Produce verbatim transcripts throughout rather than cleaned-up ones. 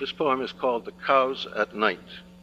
This poem is called The Cows at Night.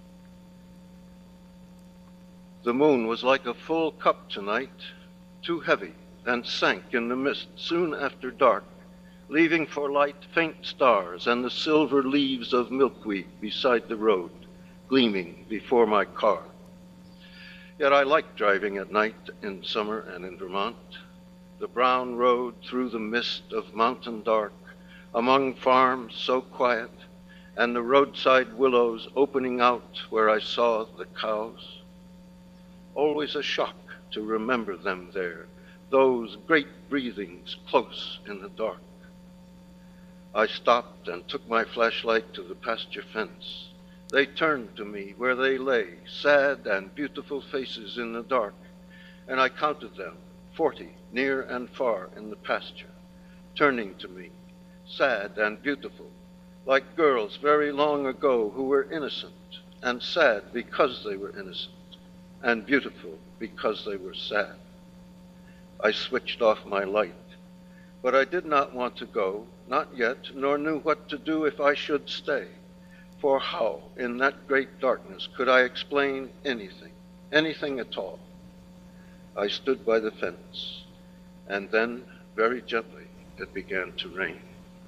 The moon was like a full cup tonight, too heavy, and sank in the mist soon after dark, leaving for light faint stars and the silver leaves of milkweed beside the road, gleaming before my car. Yet I like driving at night in summer and in Vermont, the brown road through the mist of mountain dark, among farms so quiet, and the roadside willows opening out where I saw the cows. Always a shock to remember them there, those great breathings close in the dark. I stopped and took my flashlight to the pasture fence. They turned to me where they lay, sad and beautiful faces in the dark, and I counted them, forty, near and far in the pasture, turning to me, sad and beautiful, like girls very long ago who were innocent and sad because they were innocent, and beautiful because they were sad. I switched off my light, but I did not want to go, not yet, nor knew what to do if I should stay. For how, in that great darkness, could I explain anything, anything at all? I stood by the fence, and then, very gently, it began to rain.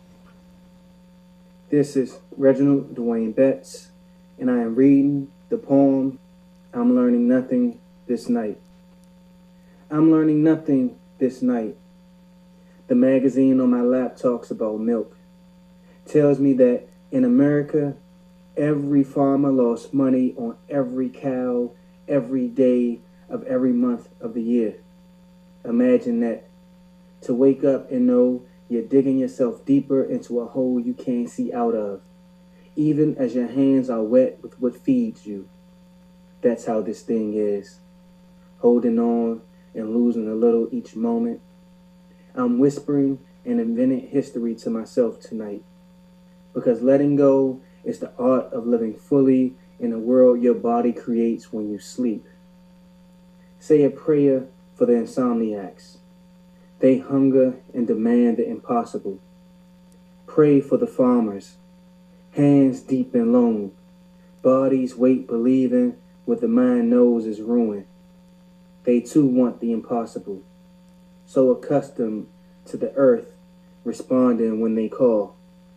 This is Reginald Dwayne Betts, and I am reading the poem, I'm Learning Nothing This Night. I'm learning nothing this night. The magazine on my lap talks about milk. Tells me that in America, every farmer lost money on every cow every day of every month of the year. Imagine that. To wake up and know you're digging yourself deeper into a hole you can't see out of, even as your hands are wet with what feeds you. That's how this thing is. Holding on and losing a little each moment. I'm whispering an invented history to myself tonight, because letting go is the art of living fully in a world your body creates when you sleep. Say a prayer for the insomniacs. They hunger and demand the impossible. Pray for the farmers, hands deep in loan, bodies wait believing what the mind knows is ruin. They too want the impossible, so accustomed to the earth responding when they call.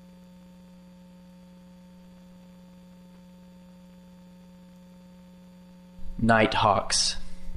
Nighthawks.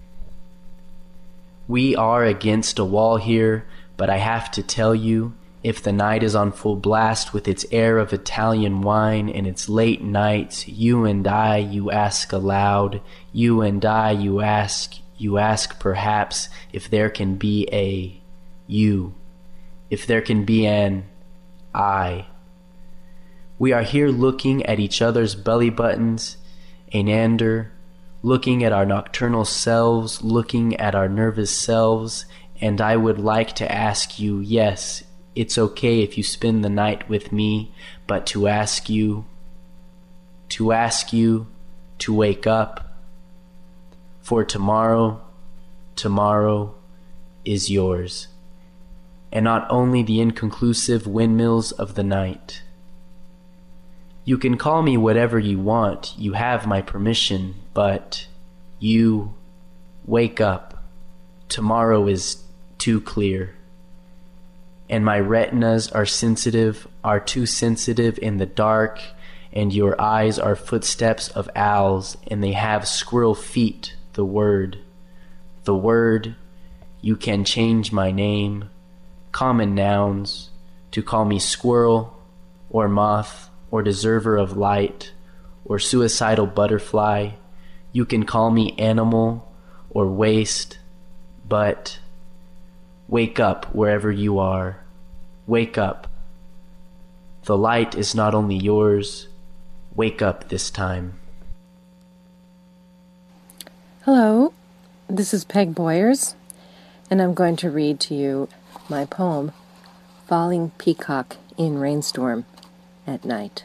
We are against a wall here, but I have to tell you, if the night is on full blast with its air of Italian wine and its late nights, you and I, you ask aloud, you and I, you ask, you ask perhaps if there can be a you, if there can be an I. We are here looking at each other's belly buttons, Anander, looking at our nocturnal selves, looking at our nervous selves, and I would like to ask you, yes, it's okay if you spend the night with me, but to ask you, to ask you to wake up, for tomorrow, tomorrow is yours, and not only the inconclusive windmills of the night. You can call me whatever you want, you have my permission, but you wake up. Tomorrow is too clear. And my retinas are sensitive, are too sensitive in the dark, and your eyes are footsteps of owls, and they have squirrel feet, the word. The word, you can change my name, common nouns, to call me squirrel, or moth, or deserver of light, or suicidal butterfly. You can call me animal or waste, but wake up wherever you are. Wake up. The light is not only yours. Wake up this time. Hello, this is Peg Boyers, and I'm going to read to you my poem, Falling Peacock in Rainstorm at Night.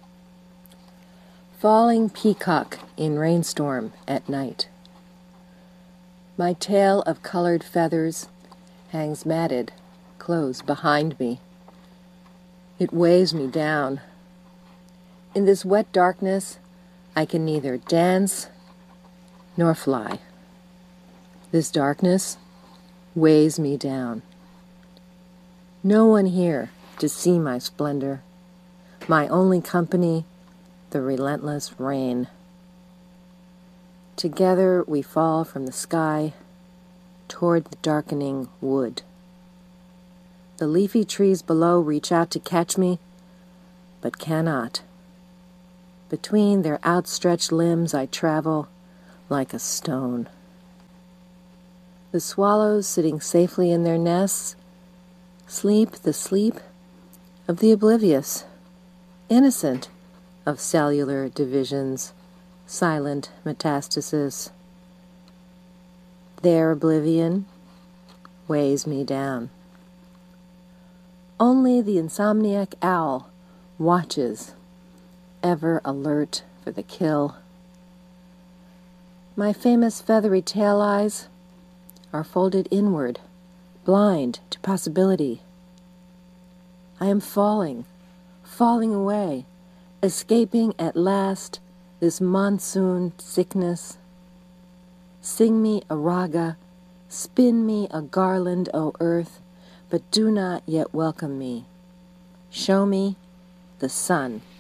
Falling peacock in rainstorm at night. My tail of colored feathers hangs matted close behind me. It weighs me down. In this wet darkness, I can neither dance nor fly. This darkness weighs me down. No one here to see my splendor. My only company, the relentless rain. Together we fall from the sky toward the darkening wood. The leafy trees below reach out to catch me, but cannot. Between their outstretched limbs I travel like a stone. The swallows sitting safely in their nests sleep the sleep of the oblivious, innocent of cellular divisions, silent metastasis. Their oblivion weighs me down. Only the insomniac owl watches, ever alert for the kill. My famous feathery tail eyes are folded inward, blind to possibility. I am falling, falling away, escaping at last this monsoon sickness. Sing me a raga, spin me a garland, O earth, but do not yet welcome me. Show me the sun.